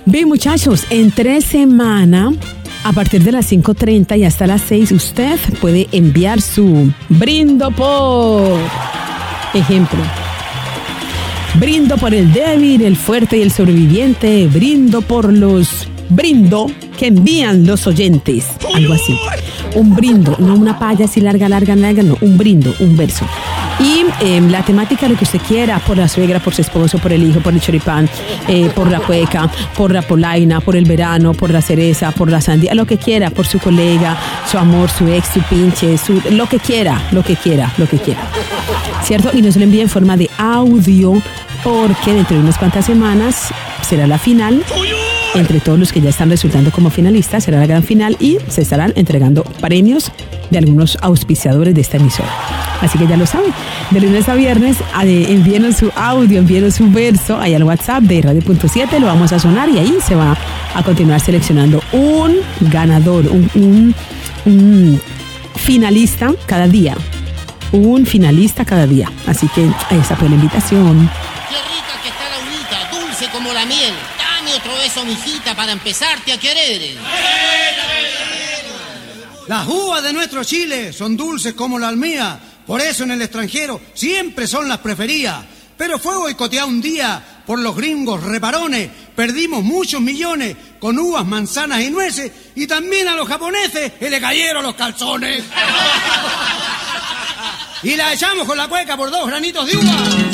Bien, muchachos, en 3 semanas, a partir de las 5:30 y hasta las 6, usted puede enviar su brindo por ejemplo. Brindo por el débil, el fuerte y el sobreviviente. Brindo que envían los oyentes. Algo así. Un brindo, no una palla así larga, no. Un brindo, un verso. Y la temática, lo que usted quiera, por la suegra, por su esposo, por el hijo, por el choripán, por la cueca, por la polaina, por el verano, por la cereza, por la sandía, lo que quiera, por su colega, su amor, su ex, su pinche, lo que quiera. ¿Cierto? Y nos lo envía en forma de audio, porque dentro de unas cuantas semanas será la final. Entre todos los que ya están resultando como finalistas, será la gran final y se estarán entregando premios de algunos auspiciadores de esta emisora. Así que ya lo saben, de lunes a viernes envíenos su audio, envíenos su verso ahí al WhatsApp de Radio.7, lo vamos a sonar y ahí se va a continuar seleccionando un ganador, un finalista cada día. Un finalista cada día. Así que esa fue la invitación. Qué rica que está la unita, dulce como la miel. Dame otro beso, mijita, para empezarte a querer. Las uvas de nuestro Chile son dulces como la almía, por eso en el extranjero siempre son las preferidas. Pero fue boicoteado un día por los gringos reparones, perdimos muchos millones con uvas, manzanas y nueces, y también a los japoneses le cayeron los calzones. Y la echamos con la cueca por 2 granitos de uva.